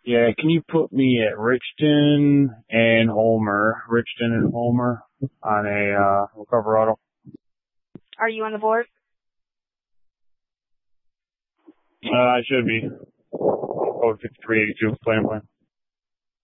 Yeah, can you put me at Richton and Homer on a recover auto? Are you on the board? I should be. Code 5382, plan.